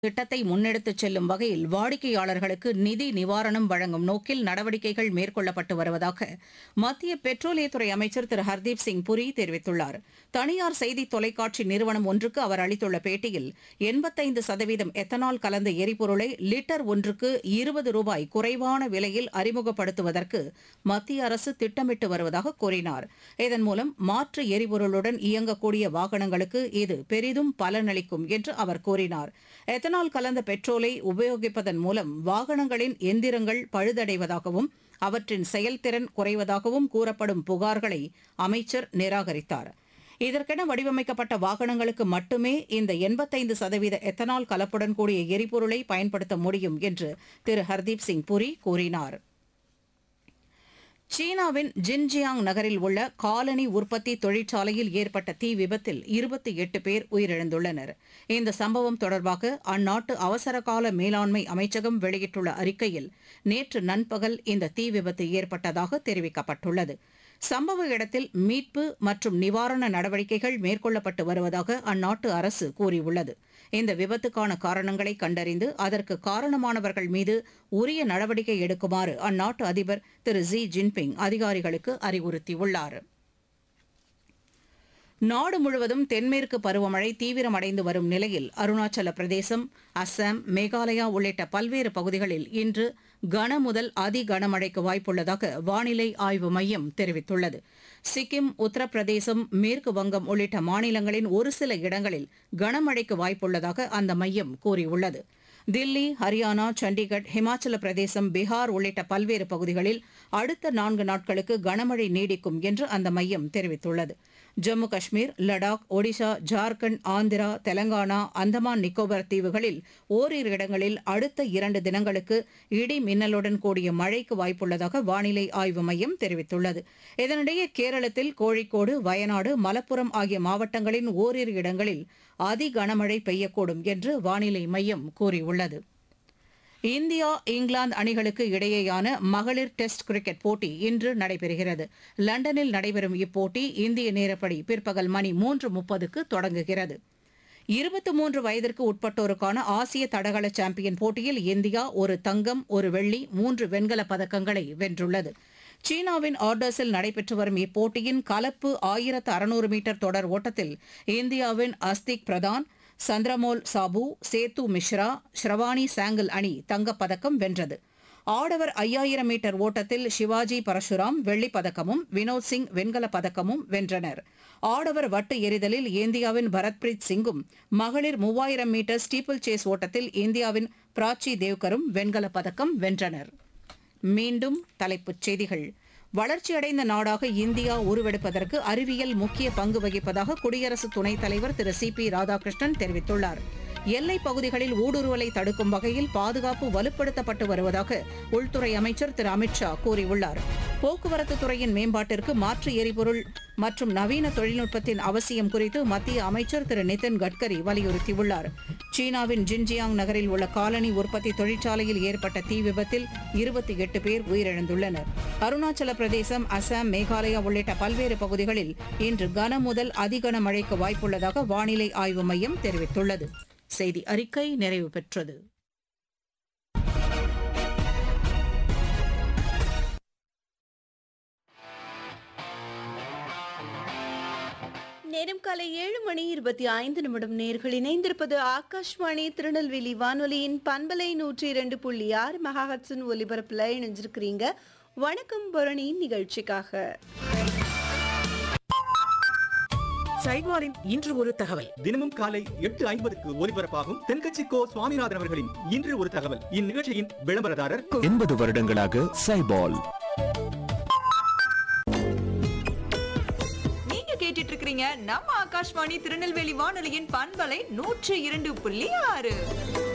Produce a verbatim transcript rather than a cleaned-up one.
திட்டத்தை முன்னெடுத்துச் செல்லும் வகையில் வாடிக்கையாளர்களுக்கு நிதி நிவாரணம் வழங்கும் நோக்கில் நடவடிக்கைகள் மேற்கொள்ளப்பட்டு வருவதாக மத்திய பெட்ரோலியத்துறை அமைச்சர் திரு ஹர்தீப் சிங் புரி தெரிவித்துள்ளார். தனியார் செய்தி தொலைக்காட்சி நிறுவனம் ஒன்றுக்கு அவர் அளித்துள்ள பேட்டியில் எண்பத்தைந்து சதவீதம் எத்தனால் கலந்த எரிபொருளை லிட்டர் ஒன்றுக்கு இருபது ரூபாய் குறைவான விலையில் அறிமுகப்படுத்துவதற்கு மத்திய அரசு திட்டமிட்டு வருவதாக கூறினார். இதன் மூலம் மாற்று எரிபொருளுடன் இயங்கக்கூடிய வாகனங்களுக்கு இது பெரிதும் பலனளிக்கும் என்று அவர் கூறினார். எத்தனால் கலந்த பெட்ரோலை உபயோகிப்பதன் மூலம் வாகனங்களின் எந்திரங்கள் பழுதடைவதாகவும் அவற்றின் செயல்திறன் குறைவதாகவும் கூறப்படும் புகார்களை அமைச்சர் நிராகரித்தார். இதற்கென வடிவமைக்கப்பட்ட வாகனங்களுக்கு மட்டுமே இந்த எண்பத்தைந்து சதவீத எத்தனால் கலப்புடன் கூடிய எரிபொருளை பயன்படுத்த முடியும் என்று திரு ஹர்தீப் சிங் புரி கூறினார். சீனாவின் ஜின்ஜியாங் நகரில் உள்ள காலனி உற்பத்தி தொழிற்சாலையில் ஏற்பட்ட தீ விபத்தில் இருபத்தி எட்டு பேர் உயிரிழந்துள்ளனர். இந்த சம்பவம் தொடர்பாக அந்நாட்டு அவசரகால மேலாண்மை அமைச்சகம் வெளியிட்டுள்ள அறிக்கையில் நேற்று நண்பகல் இந்த தீ விபத்து ஏற்பட்டதாக தெரிவிக்கப்பட்டுள்ளது. சம்பவ இடத்தில் மீட்பு மற்றும் நிவாரண நடவடிக்கைகள் மேற்கொள்ளப்பட்டு வருவதாக அந்நாட்டு அரசு கூறியுள்ளது. இந்த விபத்துக்கான காரணங்களை கண்டறிந்து அதற்கு காரணமானவர்கள் மீது உரிய நடவடிக்கை எடுக்குமாறு அந்நாட்டு அதிபர் திரு ஜி ஜின்பிங் அதிகாரிகளுக்கு அறிவுறுத்தியுள்ளார். நாடு முழுவதும் தென்மேற்கு பருவமழை தீவிரமடைந்து வரும் நிலையில் அருணாச்சல பிரதேசம், அஸ்ஸாம், மேகாலயா உள்ளிட்ட பல்வேறு பகுதிகளில் இன்று கன முதல் அதி கனமழைக்கு வாய்ப்புள்ளதாக வானிலை ஆய்வு மையம் தெரிவித்துள்ளது. சிக்கிம், உத்தரப்பிரதேசம், மேற்கு வங்கம் உள்ளிட்ட மாநிலங்களின் ஒரு சில இடங்களில் கனமழைக்கு வாய்ப்புள்ளதாக அந்த மையம் கூறியுள்ளது. தில்லி, ஹரியானா, சண்டிகர், ஹிமாச்சல பிரதேசம், பீகார் உள்ளிட்ட பல்வேறு பகுதிகளில் அடுத்த நான்கு நாட்களுக்கு கனமழை நீடிக்கும் என்று அந்த மையம் தெரிவித்துள்ளது. ஜம்மு காஷ்மீர், லடாக், ஒடிஷா, ஜார்க்கண்ட், ஆந்திரா, தெலங்கானா, அந்தமான் நிக்கோபார் தீவுகளில் ஓரிரு இடங்களில் அடுத்த இரண்டு தினங்களுக்கு இடி மின்னலுடன் கூடிய மழைக்கு வாய்ப்புள்ளதாக வானிலை ஆய்வு மையம் தெரிவித்துள்ளது. இதனிடையே கேரளத்தில் கோழிக்கோடு, வயநாடு, மலப்புரம் ஆகிய மாவட்டங்களின் ஓரிரு இடங்களில் அதி கனமழை பெய்யக்கூடும் என்று வானிலை மையம் கூறியுள்ளது. இந்தியா, இங்கிலாந்து அணிகளுக்கு இடையேயான மகளிர் டெஸ்ட் கிரிக்கெட் போட்டி இன்று நடைபெறுகிறது. லண்டனில் நடைபெறும் இப்போட்டி இந்திய நேரப்படி பிற்பகல் மணி மூன்று முப்பதுக்கு தொடங்குகிறது. இருபத்தி மூன்று வயதிற்கு உட்பட்டோருக்கான ஆசிய தடகள சாம்பியன் போட்டியில் இந்தியா ஒரு தங்கம், ஒரு வெள்ளி, மூன்று வெண்கலப் பதக்கங்களை வென்றுள்ளது. சீனாவின் ஆர்டர்ஸில் நடைபெற்று வரும் இப்போட்டியின் கலப்பு ஆயிரத்து அறுநூறு மீட்டர் தொடர் ஓட்டத்தில் இந்தியாவின் அஸ்திக் பிரதான், சந்திரமோல் சாபு, சேத்து மிஸ்ரா, ஸ்ரவானி சாங்கல் அணி தங்கப்பதக்கம் வென்றது. ஆடவர் ஐயாயிரம் மீட்டர் ஓட்டத்தில் சிவாஜி பரசுராம் வெள்ளிப் பதக்கமும் வினோத் சிங் வெண்கலப் பதக்கமும் வென்றனர். ஆடவர் வட்டு எறிதலில் இந்தியாவின் பரத்பிரீத் சிங்கும், மகளிர் மூவாயிரம் மீட்டர் ஸ்டீப்பிள் சேஸ் ஓட்டத்தில் இந்தியாவின் பிராச்சி தேவ்கரும் வெண்கலப் பதக்கம் வென்றனர். மீண்டும் தலைப்புச் செய்திகள். வளர்ச்சியடைந்த நாடாக இந்தியா உருவெடுப்பதற்கு அறிவியல் முக்கிய பங்கு வகிப்பதாக குடியரசு துணைத் தலைவர் திரு சி பி ராதாகிருஷ்ணன் தெரிவித்துள்ளார். எல்லைப் பகுதிகளில் ஊடுருவலை தடுக்கும் வகையில் பாதுகாப்பு வலுப்படுத்தப்பட்டு வருவதாக உள்துறை அமைச்சர் திரு அமித் ஷா கூறியுள்ளார். போக்குவரத்து துறையின் மேம்பாட்டிற்கு மாற்று எரிபொருள் மற்றும் நவீன தொழில்நுட்பத்தின் அவசியம் குறித்து மத்திய அமைச்சர் திரு நிதின் கட்கரி வலியுறுத்தியுள்ளார். சீனாவின் ஜின்ஜியாங் நகரில் உள்ள காலனி உற்பத்தி தொழிற்சாலையில் ஏற்பட்ட தீ விபத்தில் இருபத்தி எட்டு பேர் உயிரிழந்துள்ளனர். அருணாச்சல பிரதேசம், அசாம், மேகாலயா உள்ளிட்ட பல்வேறு பகுதிகளில் இன்று கன முதல் அதிகன மழைக்கு வாய்ப்புள்ளதாக வானிலை ஆய்வு மையம் தெரிவித்துள்ளது. செய்தி அறிக்கை நிறைவு பெற்றது. நேரம் காலை ஏழு மணி இருபத்தி ஐந்து நிமிடம். நேர்கள் இணைந்திருப்பது ஆகாஷ்வாணி திருநெல்வேலி வானொலியின் பண்பலை நூற்றி இரண்டு புள்ளி ஆறு மெகாஹெர்ட்ஸின் ஒலிபரப்புல இணைஞ்சிருக்கிறீங்க. வணக்கம் பரணி நிகழ்ச்சிக்காக. சைவாரின் இன்று ஒரு தகவல். தினமும் காலை எட்டு ஐம்பதுக்கு ஒலிபரப்பாகும் தென்கட்சி கோ சுவாமிநாதன் அவர்களின் இன்று ஒரு தகவல். இந்நிகழ்ச்சியின் விளம்பரதாரர் எண்பது வருடங்களாக சைபால். நீங்க கேட்டுட்டு இருக்கிறீங்க நம்ம ஆகாஷ்வாணி திருநெல்வேலி வானொலியின் பண்பலை நூற்றி இரண்டு புள்ளி ஆறு.